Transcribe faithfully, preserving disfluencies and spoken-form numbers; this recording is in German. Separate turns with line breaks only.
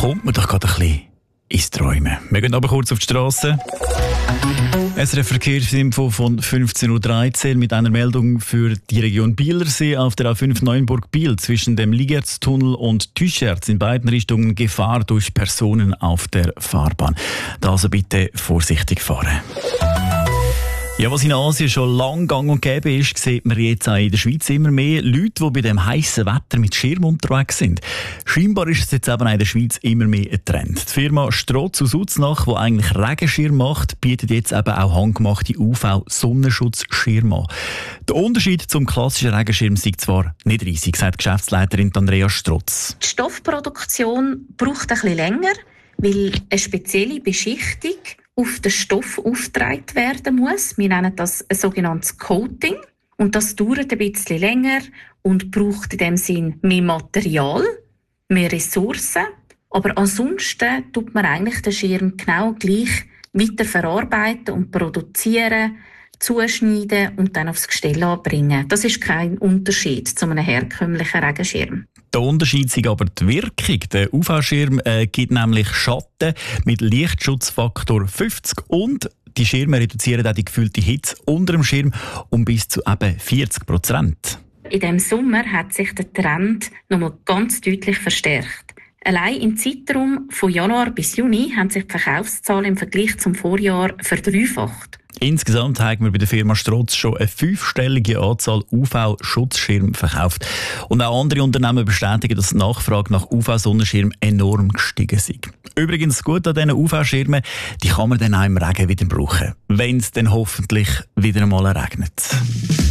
kommt man doch gerade ein bisschen ins Träumen. Wir gehen aber kurz auf die Straße. S R F-Verkehrsinfo von fünfzehn Uhr dreizehn mit einer Meldung für die Region Bielersee auf der A fünf Neuenburg-Biel zwischen dem Ligertstunnel und Tüscherz in beiden Richtungen Gefahr durch Personen auf der Fahrbahn. Da also bitte vorsichtig fahren. Ja, was in Asien schon lange gang und gäbe ist, sieht man jetzt auch in der Schweiz immer mehr Leute, die bei dem heissen Wetter mit Schirm unterwegs sind. Scheinbar ist es jetzt eben auch in der Schweiz immer mehr ein Trend. Die Firma Strotz aus Uznach, die eigentlich Regenschirm macht, bietet jetzt eben auch handgemachte U V-Sonnenschutzschirme an. Der Unterschied zum klassischen Regenschirm sei zwar nicht riesig, sagt Geschäftsleiterin Andrea Strotz.
Die Stoffproduktion braucht ein bisschen länger, weil eine spezielle Beschichtung auf den Stoff aufgetragen werden muss. Wir nennen das ein sogenanntes Coating. Und das dauert ein bisschen länger und braucht in dem Sinn mehr Material, mehr Ressourcen. Aber ansonsten tut man eigentlich den Schirm genau gleich weiter verarbeiten und produzieren, zuschneiden und dann aufs Gestell anbringen. Das ist kein Unterschied zu einem herkömmlichen Regenschirm.
Der Unterschied ist aber die Wirkung. Der U V-Schirm äh, gibt nämlich Schatten mit Lichtschutzfaktor fünfzig und die Schirme reduzieren auch die gefühlte Hitze unter dem Schirm um bis zu eben vierzig Prozent.
In diesem Sommer hat sich der Trend nochmal ganz deutlich verstärkt. Allein im Zeitraum von Januar bis Juni haben sich die Verkaufszahlen im Vergleich zum Vorjahr verdreifacht.
Insgesamt haben wir bei der Firma Strotz schon eine fünfstellige Anzahl U V-Schutzschirme verkauft. Und auch andere Unternehmen bestätigen, dass die Nachfrage nach U V-Sonnenschirmen enorm gestiegen ist. Übrigens, gut an diesen U V-Schirmen, die kann man dann auch im Regen wieder brauchen, wenn es dann hoffentlich wieder einmal regnet.